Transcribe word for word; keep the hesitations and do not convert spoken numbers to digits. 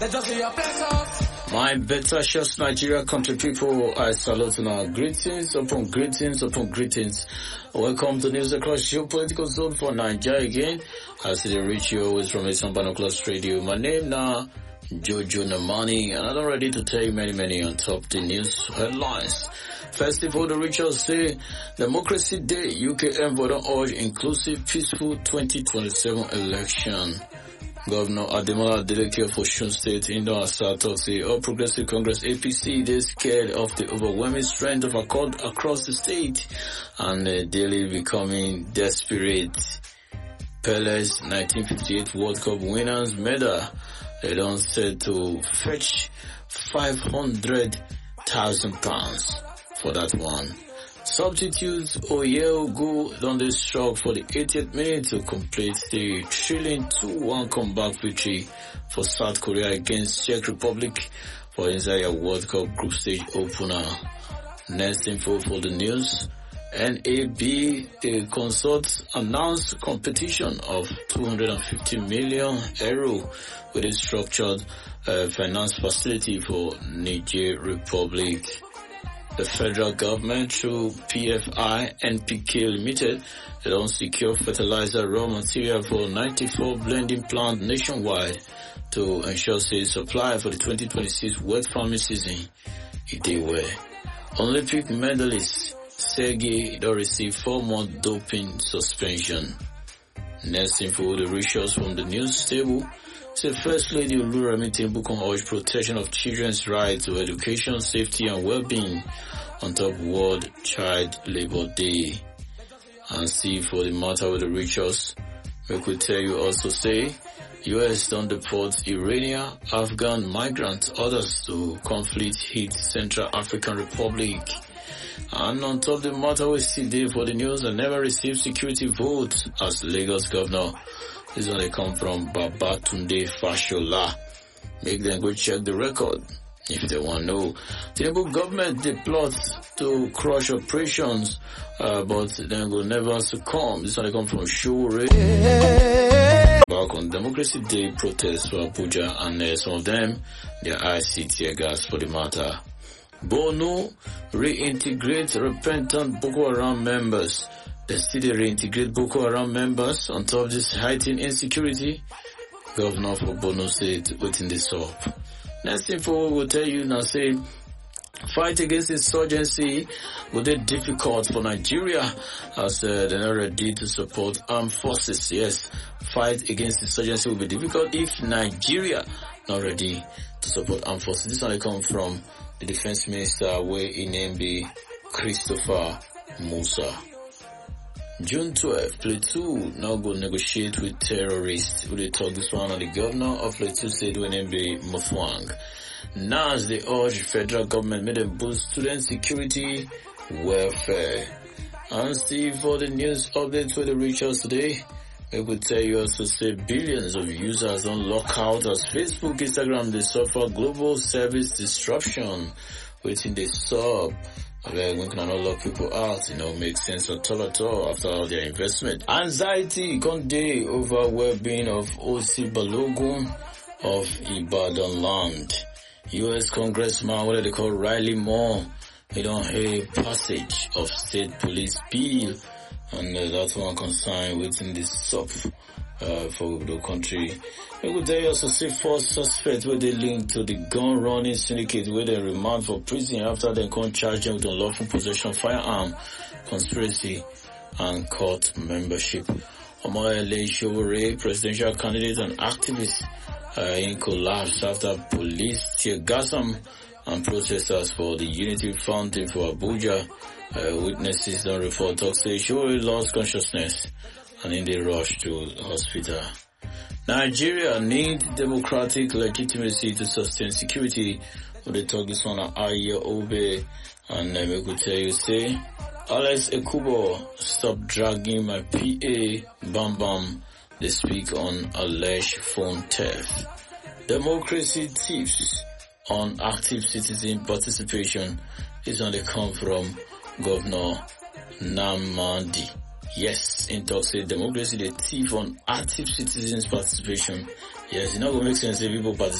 My better shots, Nigeria country people, I salute now. Greetings upon greetings upon greetings. Welcome to News Across Geopolitical Zone for Nigeria again. I see the reach you always from Eastern Binoculars Radio. My name now, Jojo Namani, and I'm ready to tell you many, many on top the news headlines. First of all, the rituals say Democracy Day, U K envoy don't urge inclusive, peaceful twenty twenty-seven election. Governor Ademola Adeleke of Osun State, Indo Asa, talks the All Progressive Congress A P C, they're scared of the overwhelming strength of accord across the state and uh, daily becoming desperate. Pele's nineteen fifty-eight World Cup winners medal, they don't set to fetch five hundred thousand pounds for that one. Substitutes Oyeogu done this stroke for the eightieth minute to complete the thrilling two one comeback victory for South Korea against Czech Republic for inside a World Cup group stage opener. Next info for the news. N A B, the consult announced competition of two hundred fifty million euro with a structured uh, finance facility for Niger Republic. The federal government through P F I N P K Limited, they don't secure fertilizer raw material for ninety-four blending plants nationwide to ensure safe supply for the twenty twenty-six wet farming season. If they were Olympic medalist Sergei don't receive four-month doping suspension. Next info, the rituals from the news table. So First Lady Oluremi Tinubu urged protection of children's right to education, safety and well-being on top World Child Labor Day. And see for the matter with the rituals, we could tell you also say, U S don't deport Iranian, Afghan migrants, others to conflict-hit Central African Republic. And on top the matter we see there for the news, and never received security votes as Lagos governor. This is where they come from, Babatunde Fashola. Make them go check the record if they want to know. Tinubu government, they plot to crush operations, uh, but they will never succumb. This is where they come from, Shuri. Back on Democracy Day protests for Abuja, and uh, some of them, their I C tear gas for the matter. Bono reintegrate repentant Boko Haram members. They still reintegrate Boko Haram members on top of this heightened insecurity. Governor for Bono said, waiting this up. Next info will tell you now, say, fight against insurgency will be difficult for Nigeria as uh, they're not ready to support armed forces. Yes, fight against insurgency will be difficult if Nigeria not ready to support armed forces. This one come from the defense minister where in name be Christopher Musa. June twelfth, Plateau now go negotiate with terrorists. We talk this one on the governor of Plateau State when name be Mufwang. Now as they urge federal government made them boost student security welfare. And see for the news updates for the rituals today. We could tell you also say billions of users on lockout as Facebook, Instagram, they suffer global service disruption. Waiting they sub. Well, we cannot lock people out, you know, make sense at all at all after all their investment. Anxiety gone day over well-being of O C Balogun of Ibadan land. U S Congressman, what do they call Riley Moore, he don't hear passage of state police bill. And uh, that one concern within this sub uh, for the country. We could tell also see four suspects where they link to the gun running syndicate where they remand for prison after they can charge them with unlawful possession of firearm, conspiracy and court membership. Omoyele Sowore, presidential candidate and activist, uh, in collapse after police tear gas him, and protesters for the Unity Fountain for Abuja. Uh, witnesses don't report talk say Sowore lost consciousness and in the rush to hospital. Nigeria need democratic legitimacy to sustain security. When they talk this one at Aye Obe, and uh, we could tell you say, Alex Ekubo, stop dragging my P A, bam bam. They speak on alleged phone theft. Democracy tips on active citizen participation is on the come from Governor Namadi. Yes, in talk say democracy, the thief on active citizens participation. Yes, it's not going to make sense if people participate.